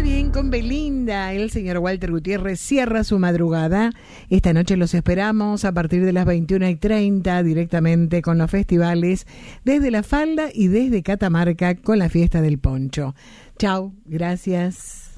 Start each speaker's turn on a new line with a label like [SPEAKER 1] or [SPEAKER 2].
[SPEAKER 1] bien con Belinda. El señor Walter Gutiérrez cierra su madrugada. Esta noche los esperamos a partir de las 21:30 directamente con los festivales desde La Falda y desde Catamarca con la fiesta del poncho. Chau, gracias.